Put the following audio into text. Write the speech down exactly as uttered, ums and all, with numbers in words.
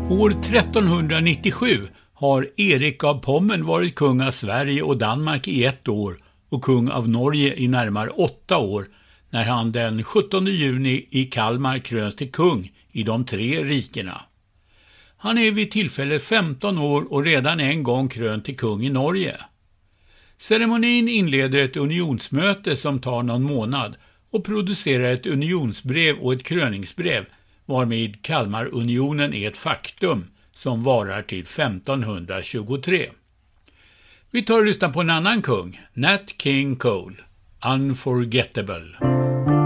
År trettonhundranittiosju har Erik av Pommern varit kung av Sverige och Danmark i ett år och kung av Norge i närmare åtta år när han den sjuttonde juni i Kalmar kröns till kung i de tre rikena. Han är vid tillfället femton år och redan en gång krönt till kung i Norge. Ceremonin inleder ett unionsmöte som tar någon månad och producerar ett unionsbrev och ett kröningsbrev varmed Kalmarunionen är ett faktum som varar till femtonhundratjugotre. Vi tar och lyssnar på en annan kung, Nat King Cole, Unforgettable.